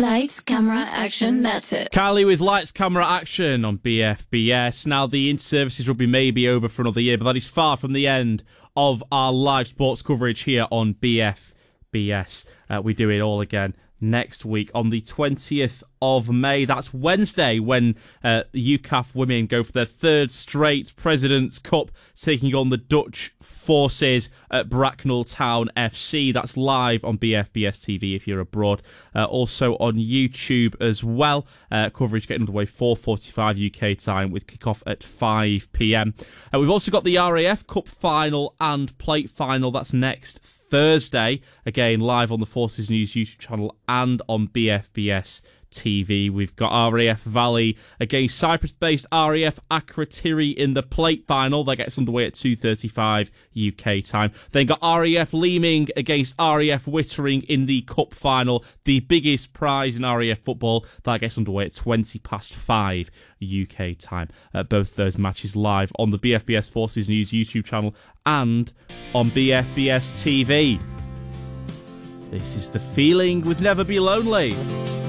Lights, camera, action, that's it. Kylie with Lights, Camera, Action on BFBS. Now, the in-services rugby may be over for another year, but that is far from the end of our live sports coverage here on BFBS. We do it all again next week on the 20th of May. That's Wednesday when the UCAF women go for their third straight President's Cup, taking on the Dutch forces at Bracknell Town FC. That's live on BFBS TV if you're abroad. Also on YouTube as well. Coverage getting underway 4:45 UK time with kickoff at 5 p.m. We've also got the RAF Cup final and plate final. That's next Thursday. Again, live on the Forces News YouTube channel and on BFBS TV. We've got RAF Valley against Cyprus-based RAF Akrotiri in the plate final. That gets underway at 2:35 UK time. Then got RAF Leeming against RAF Wittering in the cup final, the biggest prize in RAF football. That gets underway at 5:20 UK time. Both those matches live on the BFBS Forces News YouTube channel and on BFBS TV. This is The Feeling with Never Be Lonely.